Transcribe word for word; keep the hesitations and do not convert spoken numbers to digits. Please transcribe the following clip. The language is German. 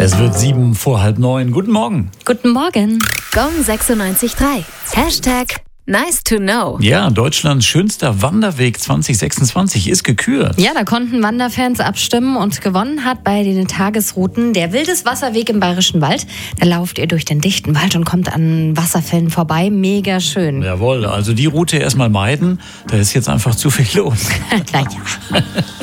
Es wird sieben vor halb neun. Guten Morgen. Guten Morgen. Gong sechsundneunzig Komma drei. Hashtag nice to know. Ja, Deutschlands schönster Wanderweg zwanzig sechsundzwanzig ist gekürt. Ja, da konnten Wanderfans abstimmen und gewonnen hat bei den Tagesrouten der Wildeswasserweg im Bayerischen Wald. Da lauft ihr durch den dichten Wald und kommt an Wasserfällen vorbei. Mega schön. Jawohl, also die Route erstmal meiden. Da ist jetzt einfach zu viel los. Naja.